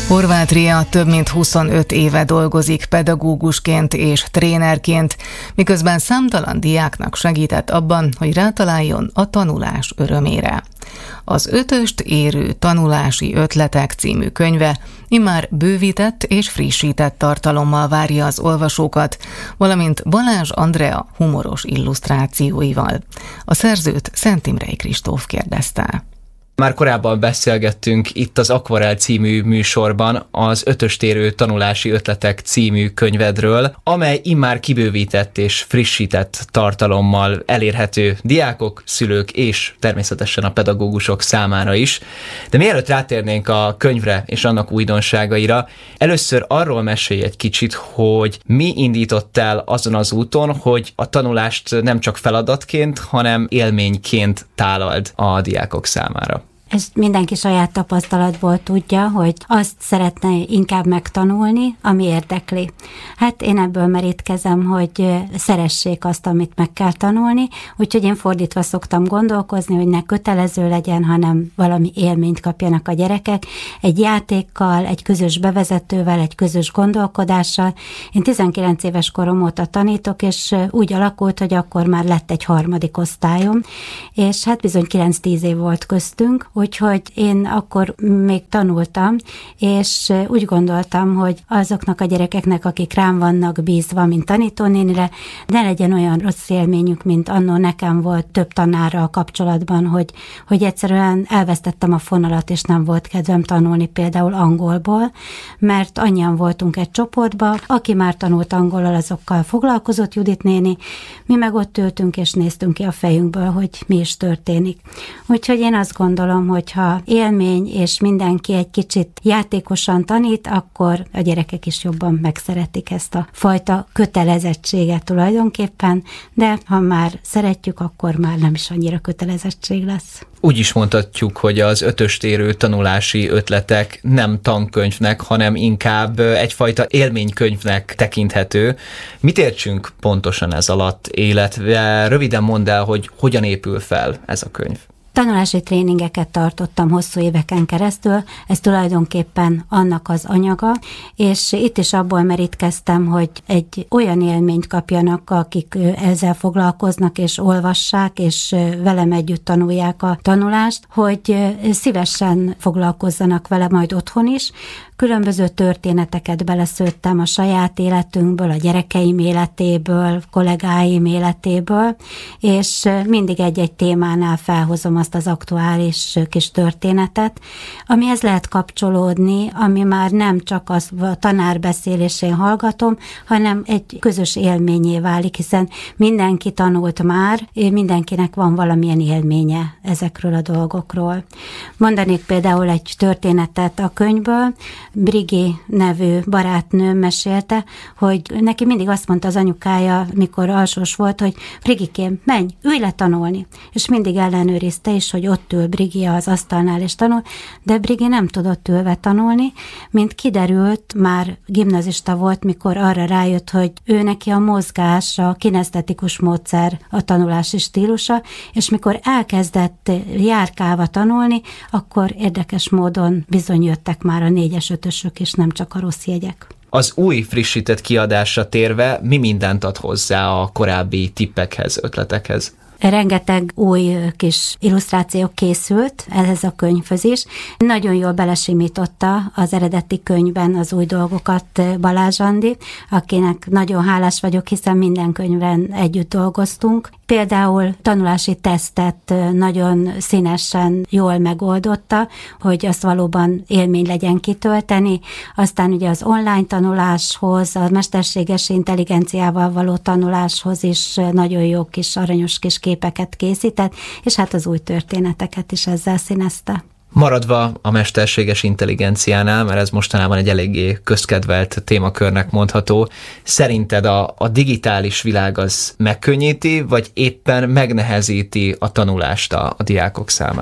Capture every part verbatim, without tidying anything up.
Horváth Ria több mint huszonöt éve dolgozik pedagógusként és trénerként, miközben számtalan diáknak segített abban, hogy rátaláljon a tanulás örömére. Az Ötöst érő tanulási ötletek című könyve immár bővített és frissített tartalommal várja az olvasókat, valamint Balázs Andrea humoros illusztrációival. A szerzőt Szent Imrei Kristóf kérdezte. Már korábban beszélgettünk itt az Akvarel című műsorban az Ötöst érő tanulási ötletek című könyvedről, amely immár kibővített és frissített tartalommal elérhető diákok, szülők és természetesen a pedagógusok számára is. De mielőtt rátérnénk a könyvre és annak újdonságaira, először arról mesélj egy kicsit, hogy mi indított el azon az úton, hogy a tanulást nem csak feladatként, hanem élményként tálald a diákok számára. Ezt mindenki saját tapasztalatból tudja, hogy azt szeretne inkább megtanulni, ami érdekli. Hát én ebből merítkezem, hogy szeressék azt, amit meg kell tanulni, úgyhogy én fordítva szoktam gondolkozni, hogy ne kötelező legyen, hanem valami élményt kapjanak a gyerekek, egy játékkal, egy közös bevezetővel, egy közös gondolkodással. Én tizenkilenc éves korom óta tanítok, és úgy alakult, hogy akkor már lett egy harmadik osztályom, és hát bizony kilenc-tíz év volt köztünk, úgyhogy én akkor még tanultam, és úgy gondoltam, hogy azoknak a gyerekeknek, akik rám vannak bízva, mint tanítónénire, ne legyen olyan rossz élményük, mint annó nekem volt több tanárral kapcsolatban, hogy, hogy egyszerűen elvesztettem a fonalat, és nem volt kedvem tanulni például angolból, mert annyian voltunk egy csoportban, aki már tanult angolul, azokkal foglalkozott Judit néni, mi meg ott ültünk, és néztünk ki a fejünkből, hogy mi is történik. Úgyhogy én azt gondolom, hogyha élmény és mindenki egy kicsit játékosan tanít, akkor a gyerekek is jobban megszeretik ezt a fajta kötelezettséget tulajdonképpen, de ha már szeretjük, akkor már nem is annyira kötelezettség lesz. Úgy is mondhatjuk, hogy az Ötöst érő tanulási ötletek nem tankönyvnek, hanem inkább egyfajta élménykönyvnek tekinthető. Mit értsünk pontosan ez alatt, illetve röviden mondd el, hogy hogyan épül fel ez a könyv? Tanulási tréningeket tartottam hosszú éveken keresztül, ez tulajdonképpen annak az anyaga, és itt is abból merítkeztem, hogy egy olyan élményt kapjanak, akik ezzel foglalkoznak, és olvassák, és velem együtt tanulják a tanulást, hogy szívesen foglalkozzanak vele majd otthon is. Különböző történeteket beleszőttem a saját életünkből, a gyerekeim életéből, kollégáim életéből, és mindig egy-egy témánál felhozom azt az aktuális kis történetet, amihez lehet kapcsolódni, ami már nem csak az a tanár beszélésén hallgatom, hanem egy közös élményé válik, hiszen mindenki tanult már, mindenkinek van valamilyen élménye ezekről a dolgokról. Mondanék például egy történetet a könyvből. Brigi nevű barátnőm mesélte, hogy neki mindig azt mondta az anyukája, mikor alsós volt, hogy Brigikém, menj, ülj le tanulni. És mindig ellenőrizte is, hogy ott ül Brigi az asztalnál és tanul, de Brigi nem tudott ülve tanulni, mint kiderült, már gimnazista volt, mikor arra rájött, hogy ő neki a mozgás, a kinesztetikus módszer a tanulási stílusa, és mikor elkezdett járkálva tanulni, akkor érdekes módon bizony jöttek már a négyes, ötösök, és nem csak a rossz jegyek. Az új frissített kiadásra térve, mi mindent ad hozzá a korábbi tippekhez, ötletekhez? Rengeteg új kis illusztráció készült ehhez a könyvhöz is. Nagyon jól belesimította az eredeti könyvben az új dolgokat Balázs Andi, akinek nagyon hálás vagyok, hiszen minden könyvben együtt dolgoztunk. Például tanulási tesztet nagyon színesen jól megoldotta, hogy azt valóban élmény legyen kitölteni. Aztán ugye az online tanuláshoz, a mesterséges intelligenciával való tanuláshoz is nagyon jó kis aranyos kis képeket készített, és hát az új történeteket is ezzel színezte. Maradva a mesterséges intelligenciánál, mert ez mostanában egy eléggé közkedvelt témakörnek mondható, szerinted a, a digitális világ az megkönnyíti, vagy éppen megnehezíti a tanulást a, a diákok számára?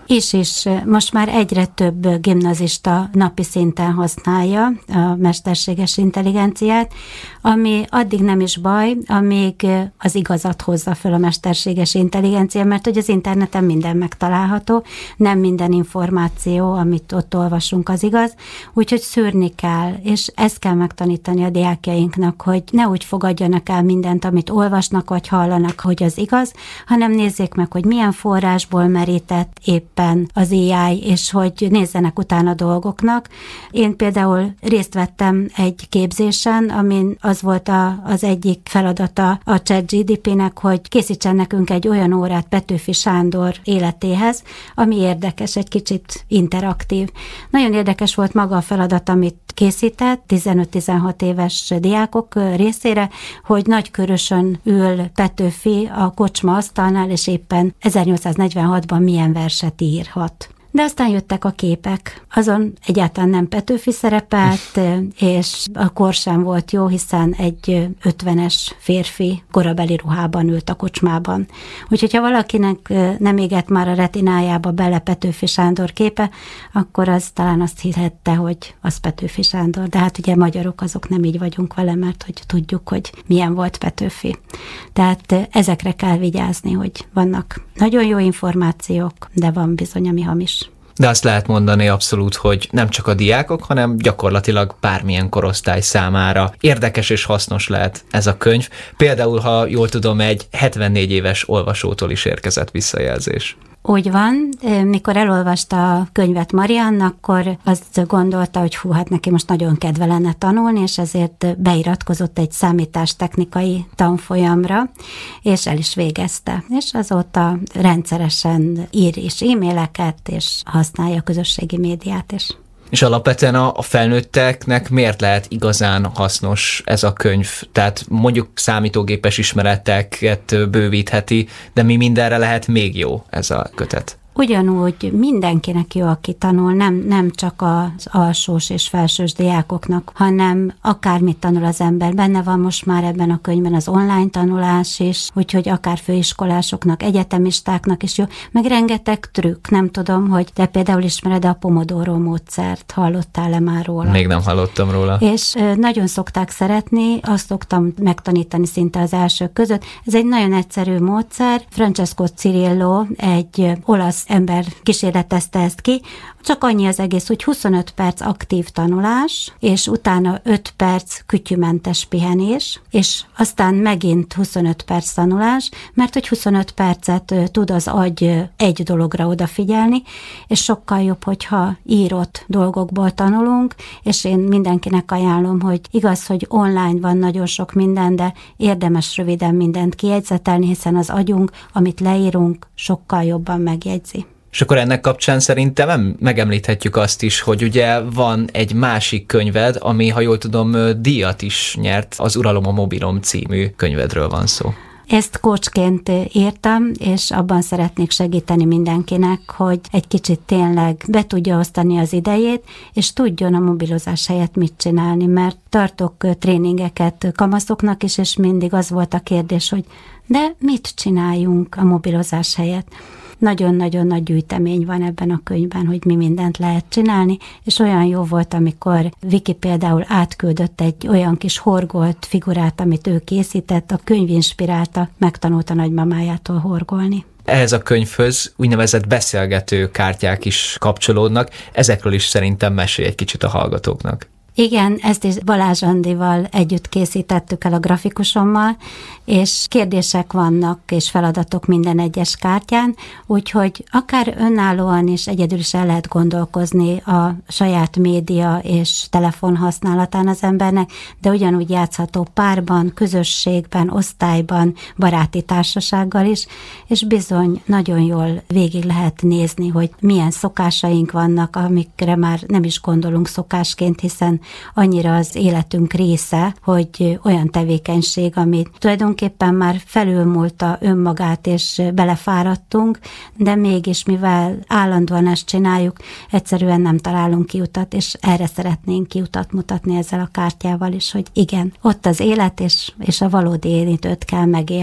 És is most már egyre több gimnazista napi szinten használja a mesterséges intelligenciát, ami addig nem is baj, amíg az igazat hozza föl a mesterséges intelligencia, mert hogy az interneten minden megtalálható, nem minden információ, amit ott olvasunk, az igaz, úgyhogy szűrni kell, és ezt kell megtanítani a diákjainknak, hogy ne úgy fogadjanak el mindent, amit olvasnak vagy hallanak, hogy az igaz, hanem nézzék meg, hogy milyen forrásból merített éppen az á i, és hogy nézzenek utána dolgoknak. Én például részt vettem egy képzésen, amin az volt a, az egyik feladata a ChatGPT-nek, hogy készítsen nekünk egy olyan órát Petőfi Sándor életéhez, ami érdekes, egy kicsit interaktív. Nagyon érdekes volt maga a feladat, amit készített tizenöt-tizenhat éves diákok részére, hogy Nagykörösön ül Petőfi a kocsma asztalnál, és éppen ezernyolcszáznegyvenhatban milyen verset írhat. De aztán jöttek a képek. Azon egyáltalán nem Petőfi szerepelt, és a kor sem volt jó, hiszen egy ötvenes férfi korabeli ruhában ült a kocsmában. Úgyhogy ha valakinek nem égett már a retinájába bele Petőfi Sándor képe, akkor az talán azt hihette, hogy az Petőfi Sándor. De hát ugye magyarok azok nem így vagyunk vele, mert hogy tudjuk, hogy milyen volt Petőfi. Tehát ezekre kell vigyázni, hogy vannak nagyon jó információk, de van bizony, ami hamis. De azt lehet mondani abszolút, hogy nem csak a diákok, hanem gyakorlatilag bármilyen korosztály számára érdekes és hasznos lehet ez a könyv. Például, ha jól tudom, egy hetvennégy éves olvasótól is érkezett visszajelzés. Úgy van, mikor elolvasta a könyvet Marianne, akkor azt gondolta, hogy hú, hát neki most nagyon kedve lenne tanulni, és ezért beiratkozott egy számítástechnikai tanfolyamra, és el is végezte. És azóta rendszeresen ír is e-maileket, és használja a közösségi médiát is. És alapvetően a, a felnőtteknek miért lehet igazán hasznos ez a könyv? Tehát mondjuk számítógépes ismereteket bővítheti, de mi mindenre lehet még jó ez a kötet? Ugyanúgy mindenkinek jó, aki tanul, nem, nem csak az alsós és felsős diákoknak, hanem akármit tanul az ember. Benne van most már ebben a könyvben az online tanulás is, úgyhogy akár főiskolásoknak, egyetemistáknak is jó, meg rengeteg trükk. Nem tudom, hogy te például ismered a Pomodoro módszert, hallottál-e már róla? Még nem hallottam róla. És nagyon szokták szeretni, azt szoktam megtanítani szinte az elsők között. Ez egy nagyon egyszerű módszer. Francesco Cirillo, egy olasz ember kísérletezte ezt ki, csak annyi az egész, hogy huszonöt perc aktív tanulás, és utána öt perc kütyümentes pihenés, és aztán megint huszonöt perc tanulás, mert hogy huszonöt percet tud az agy egy dologra odafigyelni, és sokkal jobb, hogyha írott dolgokból tanulunk, és én mindenkinek ajánlom, hogy igaz, hogy online van nagyon sok minden, de érdemes röviden mindent kijegyzetelni, hiszen az agyunk, amit leírunk, sokkal jobban megjegyzi. És akkor ennek kapcsán szerintem megemlíthetjük azt is, hogy ugye van egy másik könyved, ami, ha jól tudom, díjat is nyert, az Uralom a mobilom című könyvedről van szó. Ezt coachként írtam, és abban szeretnék segíteni mindenkinek, hogy egy kicsit tényleg be tudja osztani az idejét, és tudjon a mobilozás helyett mit csinálni, mert tartok tréningeket kamaszoknak is, és mindig az volt a kérdés, hogy de mit csináljunk a mobilozás helyett? Nagyon-nagyon nagy gyűjtemény van ebben a könyvben, hogy mi mindent lehet csinálni, és olyan jó volt, amikor Viki például átküldött egy olyan kis horgolt figurát, amit ő készített, a könyv inspirálta, megtanulta nagymamájától horgolni. Ehhez a könyvhöz úgynevezett beszélgető kártyák is kapcsolódnak, ezekről is szerintem mesélj egy kicsit a hallgatóknak. Igen, ezt is Balázs Andival együtt készítettük el a grafikusommal, és kérdések vannak és feladatok minden egyes kártyán, úgyhogy akár önállóan is egyedül is el lehet gondolkozni a saját média és telefon használatán az embernek, de ugyanúgy játszható párban, közösségben, osztályban, baráti társasággal is, és bizony nagyon jól végig lehet nézni, hogy milyen szokásaink vannak, amikre már nem is gondolunk szokásként, hiszen annyira az életünk része, hogy olyan tevékenység, amit tulajdonképpen már felülmúlta önmagát, és belefáradtunk, de mégis, mivel állandóan ezt csináljuk, egyszerűen nem találunk kiutat, és erre szeretnénk kiutat mutatni ezzel a kártyával is, hogy igen, ott az élet, és, és a valódi életet kell megélni.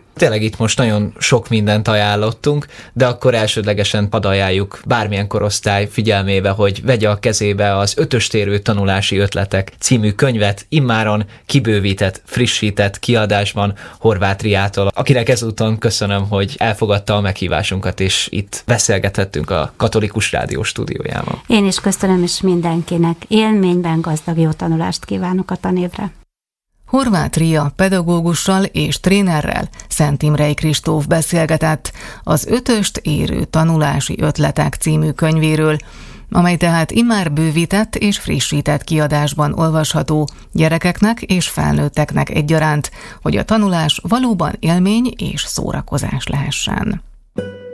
Tényleg itt most nagyon sok mindent ajánlottunk, de akkor elsődlegesen hadd ajánljuk bármilyen korosztály figyelmébe, hogy vegye a kezébe az Ötöstérő tanulási ötletek című könyvet, immáron kibővített, frissített kiadásban Horváth Riától, akinek ezúton köszönöm, hogy elfogadta a meghívásunkat, és itt beszélgethettünk a Katolikus Rádió stúdiójában. Én is köszönöm, és mindenkinek élményben gazdag jó tanulást kívánok a tanévre. Horváth Ria pedagógussal és trénerrel Szent Imrei Kristóf beszélgetett az Ötöst érő tanulási ötletek című könyvéről, amely tehát immár bővített és frissített kiadásban olvasható gyerekeknek és felnőtteknek egyaránt, hogy a tanulás valóban élmény és szórakozás lehessen.